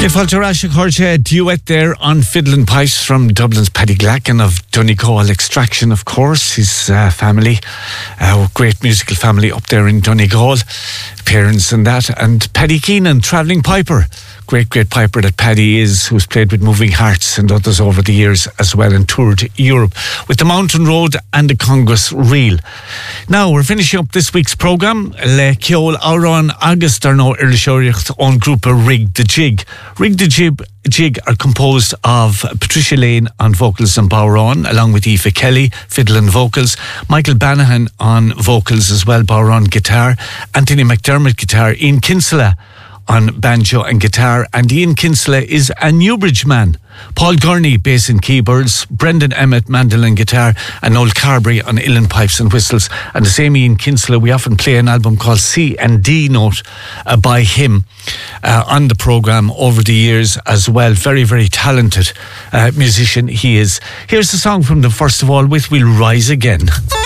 Fáilte Corte duet there on fiddle and pipes from Dublin's Paddy Glacken of Donegal Extraction, of course, his family, great musical family up there in Donegal, parents and that, and Paddy Keenan, travelling piper, great piper that Paddy is, who's played with Moving Hearts and others over the years as well and toured Europe with the Mountain Road and the Congress Reel. Now we're finishing up this week's programme. Le Ceol Auron August are now Irlishoiricht on group Rig the Jig. Rig the Jig are composed of Patricia Lane on vocals and Bowron, along with Aoife Kelly, fiddle and vocals, Michael Banahan on vocals as well, Bowron guitar, Anthony McDermott guitar, Ian Kinsella on banjo and guitar, and Ian Kinsella is a Newbridge man. Paul Gurney, bass and keyboards, Brendan Emmett, mandolin guitar, and Noel Carberry on uilleann pipes and whistles. And the same Ian Kinsella, we often play an album called C and D Note by him on the programme over the years as well. Very, very talented musician he is. Here's the song from them first of all, with We'll Rise Again.